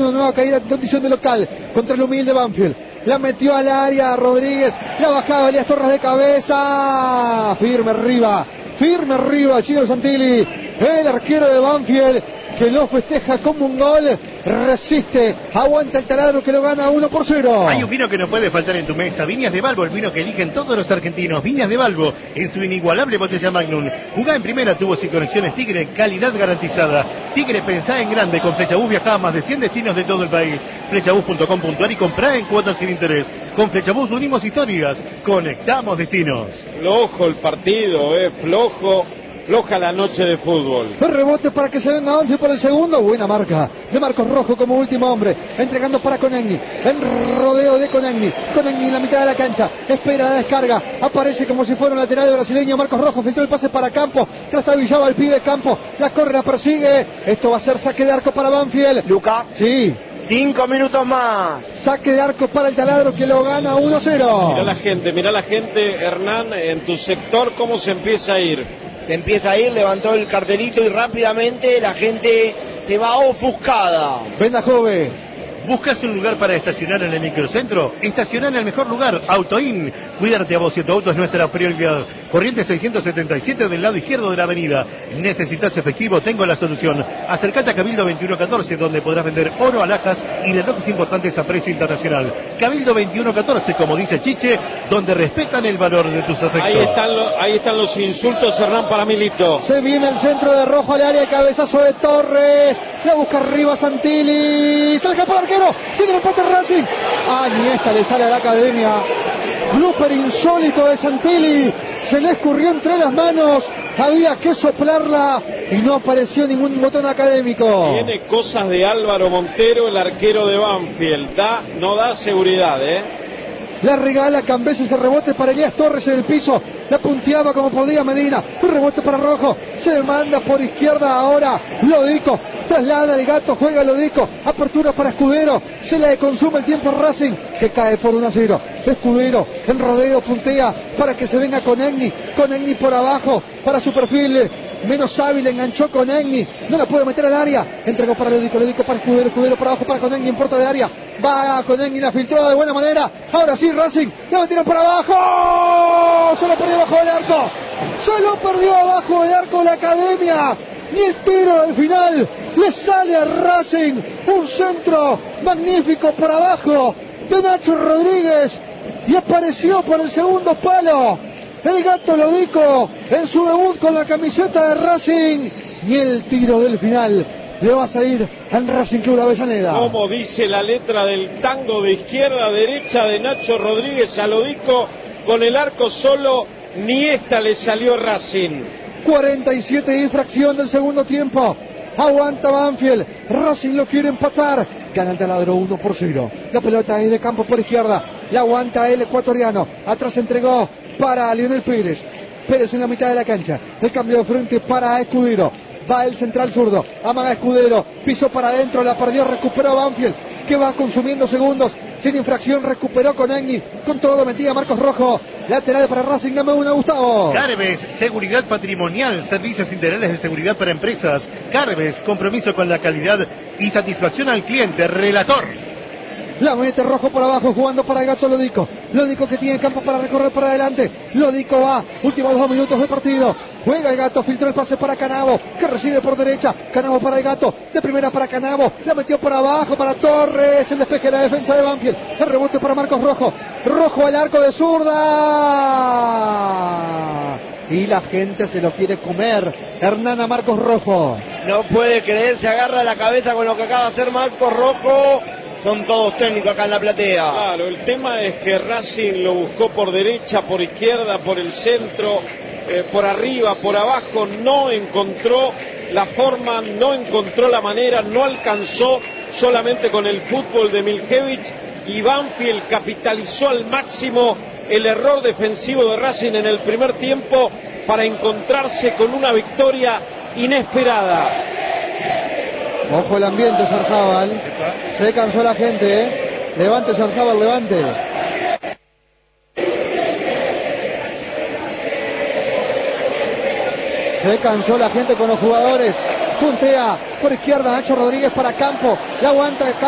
una nueva caída en condición de local contra el humilde Banfield. La metió al área Rodríguez, la bajaba Elías Torres de cabeza, firme arriba Chino Santilli, el arquero de Banfield, que lo festeja como un gol, resiste, aguanta el taladro que lo gana 1-0. Hay un vino que no puede faltar en tu mesa, Viñas de Balbo, el vino que eligen todos los argentinos. Viñas de Balbo, en su inigualable botella Magnum. Jugá en primera, tuvo sin conexiones Tigre, calidad garantizada. Tigre, pensá en grande, con Flechabús viajá a más de 100 destinos de todo el país. Flechabús.com.ar y comprá en cuotas sin interés. Con Flechabús unimos historias, conectamos destinos. Flojo el partido, floja la noche de fútbol. El rebote para que se venga Banfield por el segundo. Buena marca de Marcos Rojo como último hombre. Entregando para Conegni. El rodeo de Conegni. Conegni en la mitad de la cancha. Espera la descarga. Aparece como si fuera un lateral brasileño. Marcos Rojo filtró el pase para Campos. Trastabillaba el pibe Campos. La corre, la persigue. Esto va a ser saque de arco para Banfield. Luca. Sí. 5 minutos más. Saque de arco para el taladro que lo gana 1-0. Mirá la gente, Hernán, en tu sector, cómo se empieza a ir. Se empieza a ir, levantó el cartelito y rápidamente la gente se va ofuscada. Venda Jove. ¿Buscas un lugar para estacionar en el microcentro? Estacionar en el mejor lugar, Autoin. Cuidarte a vos y a tu auto es nuestra prioridad. Corriente 677 del lado izquierdo de la avenida. ¿Necesitas efectivo? Tengo la solución. Acércate a Cabildo 2114, donde podrás vender oro, alhajas y relojes importantes a precio internacional. Cabildo 2114, como dice Chiche, donde respetan el valor de tus afectos. Ahí están los insultos, Hernán, para Milito. Se viene el centro de Rojo al área, cabezazo de Torres. La busca arriba Santilli. Se aleja por el arquero. Tiene el empate Racing. Ni esta le sale a la academia. Blooper insólito de Santilli. Se le escurrió entre las manos. Había que soplarla y no apareció ningún botón académico. Tiene cosas de Álvaro Montero, el arquero de Banfield. No da seguridad, La regala Cambeses, el rebote para Elías Torres en el piso. La punteaba como podía Medina. Un rebote para Rojo. Se manda por izquierda ahora. Lodico. Traslada el gato. Juega Lodico. Apertura para Escudero. Se le consume el tiempo a Racing, que cae por 1-0. Escudero en rodeo puntea para que se venga Conegni. Conegni por abajo para su perfil menos hábil, enganchó Conegni, no la puede meter al área, entregó para Lodico, Lodico para Escudero, Escudero para abajo para Conegni en puerta de área, va Conegni, la filtró de buena manera, ahora sí Racing, la metieron para abajo, se lo perdió abajo del arco, se lo perdió abajo del arco la academia, ni el tiro del final le sale a Racing, un centro magnífico por abajo de Nacho Rodríguez y apareció por el segundo palo el gato Lodico en su debut con la camiseta de Racing, y el tiro del final le va a salir al Racing Club de Avellaneda. Como dice la letra del tango, de izquierda a derecha de Nacho Rodríguez a Lodico, con el arco solo, ni esta le salió a Racing. 47 de infracción del segundo tiempo. Aguanta Banfield, Racing lo quiere empatar, gana el taladro 1-0. La pelota es de campo por izquierda, la aguanta el ecuatoriano, atrás entregó para Lionel Pérez. Pérez en la mitad de la cancha, el cambio de frente para Escudero, va el central zurdo, amaga Escudero, pisó para adentro, la perdió, recuperó Banfield, que va consumiendo segundos, sin infracción, recuperó Conegni, con todo metida Marcos Rojo, lateral para Racing, dame una Gustavo. Carves, seguridad patrimonial, servicios integrales de seguridad para empresas. Carves, compromiso con la calidad y satisfacción al cliente. Relator. La mete Rojo por abajo, jugando para el gato Lodico. Lodico que tiene campo para recorrer para adelante. Lodico va, últimos 2 minutos de partido. Juega el gato, filtró el pase para Canavo, que recibe por derecha. Canavo para el gato, de primera para Canavo. La metió por abajo para Torres. El despeje de la defensa de Banfield. El rebote para Marcos Rojo. Rojo al arco de zurda. Y la gente se lo quiere comer. Hernán a Marcos Rojo. No puede creer, se agarra la cabeza con lo que acaba de hacer Marcos Rojo. Son todos técnicos acá en la platea. Claro, el tema es que Racing lo buscó por derecha, por izquierda, por el centro, por arriba, por abajo. No encontró la forma, no encontró la manera, no alcanzó solamente con el fútbol de Miljevic. Y Banfield capitalizó al máximo el error defensivo de Racing en el primer tiempo para encontrarse con una victoria inesperada. Ojo el ambiente, Sarzábal. Se cansó la gente, Levante, Sarzábal, levante. Se cansó la gente con los jugadores. Puntea por izquierda Nacho Rodríguez para Campo. La aguanta